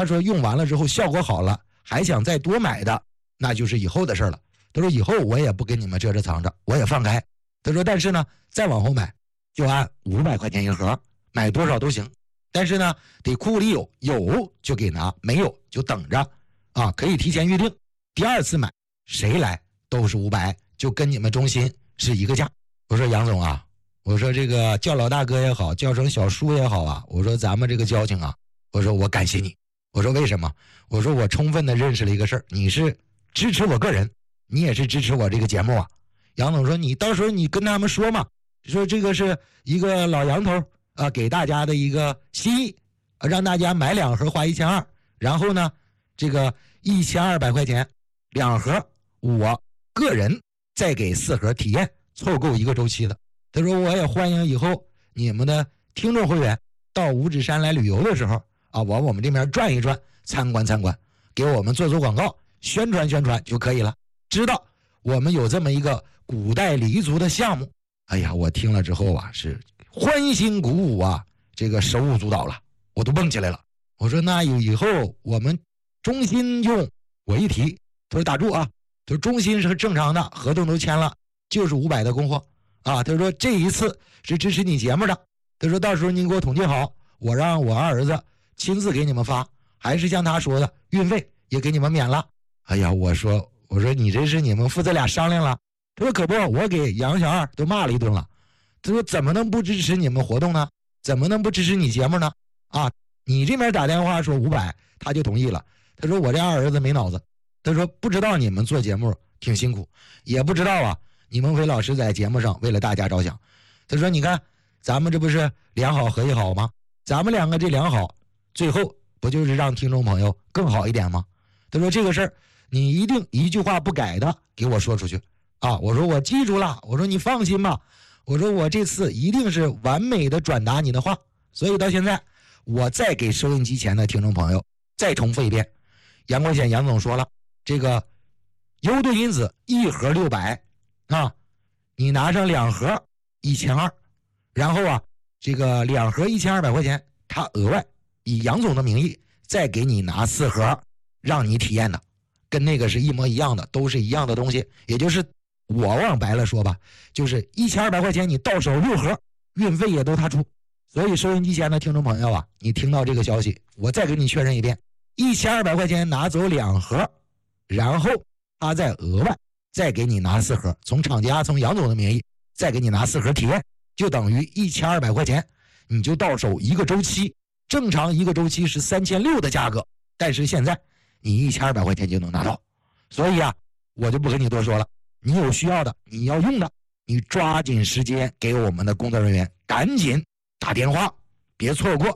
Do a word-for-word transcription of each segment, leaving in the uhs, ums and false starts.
他说用完了之后效果好了，还想再多买的，那就是以后的事了。他说以后我也不跟你们遮着藏着，我也放开。他说但是呢，再往后买就按五百块钱一盒，买多少都行。但是呢，得库里有，有就给拿，没有就等着啊，可以提前预定。第二次买谁来都是五百，就跟你们中心是一个价。我说杨总啊，我说这个叫老大哥也好，叫声小叔也好啊，我说咱们这个交情啊，我说我感谢你。我说为什么？我说我充分的认识了一个事儿，你是支持我个人，你也是支持我这个节目啊。杨总说你到时候你跟他们说嘛，说这个是一个老杨头啊，给大家的一个心意，啊，让大家买两盒花一千二，然后呢，这个一千二百块钱两盒，我个人再给四盒体验，凑够一个周期的。他说我也欢迎以后你们的听众会员到五指山来旅游的时候啊，往我们这边转一转，参观参观，给我们做做广告，宣传宣传就可以了。知道我们有这么一个古代黎族的项目，哎呀，我听了之后啊，是欢欣鼓舞啊，这个手舞足蹈了，我都蹦起来了。我说那有以后我们中心用我一提，他说打住啊，他说中心是正常的，合同都签了，就是五百的供货啊。他说这一次是支持你节目的，他说到时候您给我统计好，我让我二儿子亲自给你们发，还是像他说的运费也给你们免了。哎呀，我说我说你这是你们父子俩商量了。他说可不，我给杨小二都骂了一顿了。他说怎么能不支持你们活动呢？怎么能不支持你节目呢？啊，你这边打电话说五百，他就同意了。他说我这二儿子没脑子，他说不知道你们做节目挺辛苦，也不知道啊你们韦老师在节目上为了大家着想。他说你看咱们这不是良好合一好吗？咱们两个这良好最后不就是让听众朋友更好一点吗？他说这个事儿你一定一句话不改的给我说出去啊！我说我记住了，我说你放心吧，我说我这次一定是完美的转达你的话。所以到现在我再给收音机前的听众朋友再重复一遍，杨国显杨总说了，这个优盾因子一盒六百啊，你拿上两盒一千二，然后啊这个两盒一千二百块钱，他额外以杨总的名义再给你拿四盒让你体验的，跟那个是一模一样的，都是一样的东西。也就是我往白了说吧，就是一千二百块钱你到手六盒，运费也都他出。所以收音机前的听众朋友啊，你听到这个消息，我再给你确认一遍，一千二百块钱拿走两盒，然后他再额外再给你拿四盒，从厂家从杨总的名义再给你拿四盒体验，就等于一千二百块钱你就到手一个周期。正常一个周期是三千六的价格，但是现在你一千二百块钱就能拿到。所以啊我就不跟你多说了，你有需要的你要用的，你抓紧时间给我们的工作人员赶紧打电话，别错过。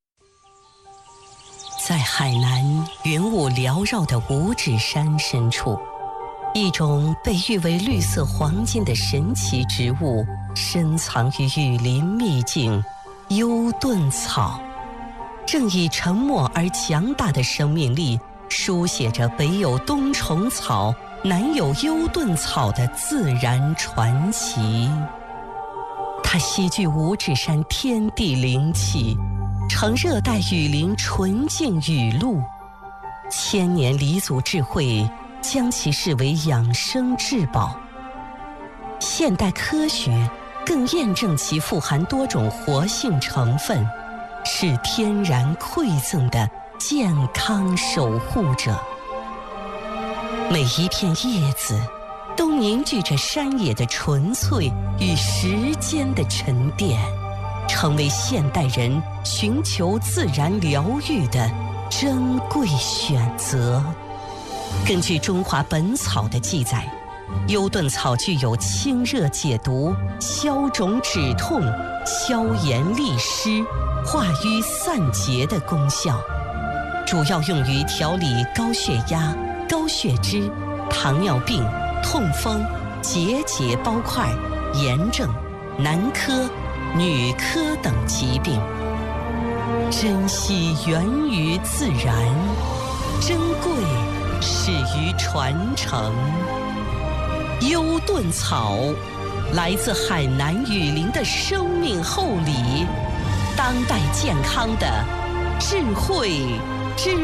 在海南云雾缭绕的五指山深处，一种被誉为绿色黄金的神奇植物深藏于雨林秘境幽盾草，正以沉默而强大的生命力书写着北有冬虫草，南有幽盾草的自然传奇。它吸聚五指山天地灵气，呈热带雨林纯净雨露，千年黎族智慧将其视为养生至宝。现代科学更验证其富含多种活性成分，是天然馈赠的健康守护者。每一片叶子都凝聚着山野的纯粹与时间的沉淀，成为现代人寻求自然疗愈的珍贵选择。根据《中华本草》的记载，幽盾草具有清热解毒、消肿止痛、消炎利湿、化瘀散结的功效，主要用于调理高血压、高血脂、糖尿病、痛风、结节包块、炎症、男科、女科等疾病。珍惜源于自然，珍贵始于传承。幽盾草来自海南雨林的生命厚礼，当代健康的智慧之